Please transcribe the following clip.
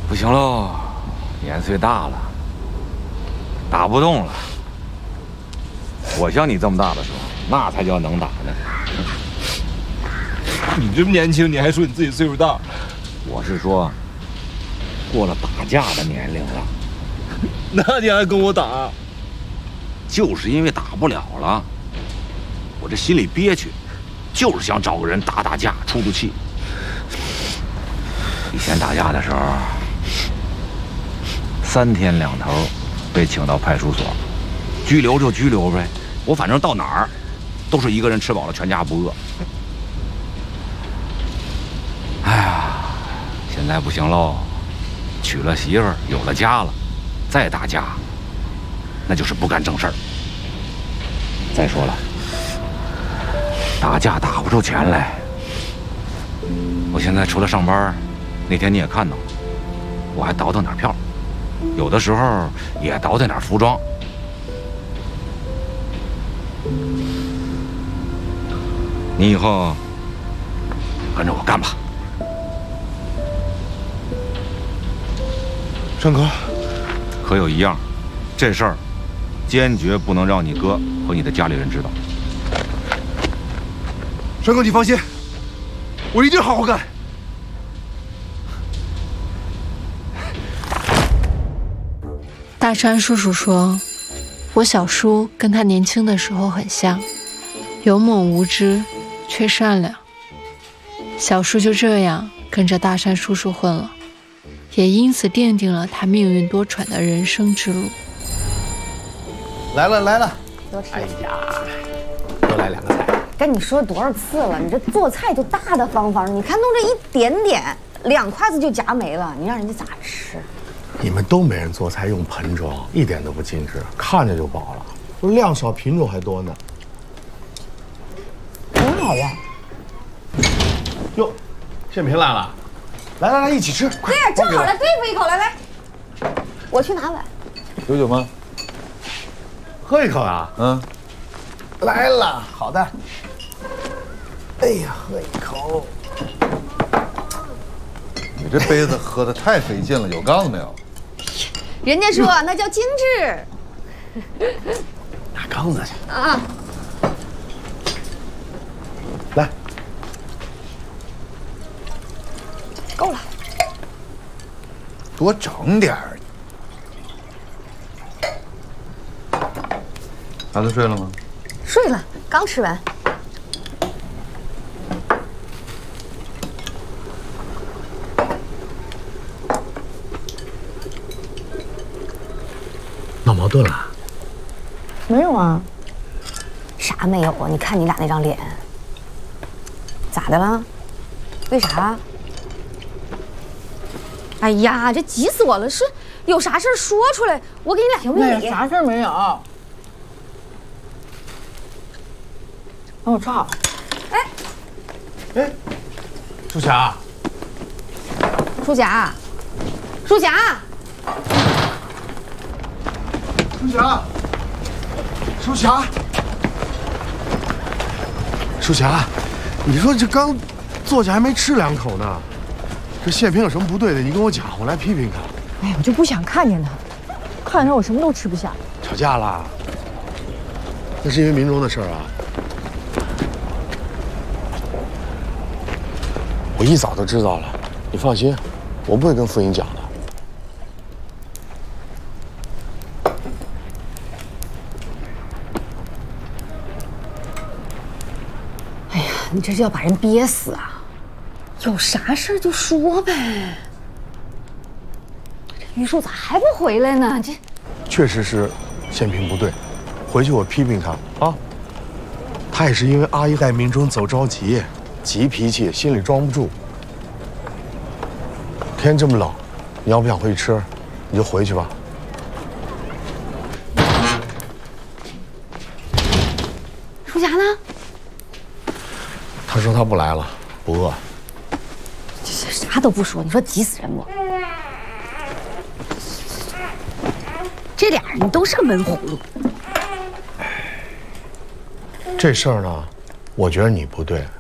不行喽，年岁大了，打不动了。我像你这么大的时候，那才叫能打呢。 你这么年轻，你还说你自己岁数大？ 我是说，过了打架的年龄了。 那你还跟我打？ 就是因为打不了了，我这心里憋屈，就是想找个人打打架，出出气。以前打架的时候，3天2头被请到派出所，拘留就拘留呗，我反正到哪儿都是一个人吃饱了全家不饿。哎呀，现在不行喽，娶了媳妇儿，有了家了，再打架，那就是不干正事儿。再说了，打架打不出钱来。我现在除了上班，那天你也看到了，我还倒腾点票，有的时候也倒腾点服装。你以后跟着我干吧。 山哥， 可有一样，这事儿坚决不能让你哥和你的家里人知道。 山哥，你放心，我一定好好干。 大山叔叔说，我小叔跟他年轻的时候很像，勇猛无知，却善良。小叔就这样跟着大山叔叔混了，也因此奠定了他命运多舛的人生之路。 来了来了， 多吃。 哎呀，多来2个菜。 跟你说多少次了，你这做菜就大大方方，你看弄这一点点，2筷子就夹没了，你让人家咋吃？ 你们都没人做菜用盆装，一点都不精致，看着就饱了，都量少品种还多呢。 挺好呀。 哟，建平来了，来来来，一起吃，快！ 对，正好来对付一口，来来，我去拿碗。 有酒吗？ 喝一口啊。 嗯， 来了，好的。哎呀，喝一口。 你这杯子喝的太费劲了，有缸子没有？ 人家说那叫精致。 拿缸子去啊！ 来， 够了。 多整点儿。孩子睡了吗？ 睡了，刚吃完。 闹矛盾了？ 没有啊。啥没有啊？你看你俩那张脸，咋的了？为啥？哎呀，这急死我了！是有啥事儿说出来，我给你俩评评理。 啥事儿没有？帮我照。 哎，舒霞， 舒霞，舒霞， 舒霞，舒霞，舒霞，你说这刚坐下还没吃2口呢，这馅饼有什么不对的？你跟我讲，我来批评他。 哎呀，我就不想看见他，看见他我什么都吃不下。 吵架啦？那是因为明中的事儿啊。我一早都知道了，你放心，我不会跟傅英讲的。 哎呀，你这是要把人憋死啊！有啥事儿就说呗。这于树咋还不回来呢？这确实是宪平不对，回去我批评他啊。他也是因为阿姨带明中走着急，急脾气，心里装不住。天这么冷，你要不想回去吃，你就回去吧。 舒霞呢？ 他说他不来了，不饿。 这啥都不说，你说急死人不？这俩人都是个闷葫芦。 这事儿呢，我觉得你不对，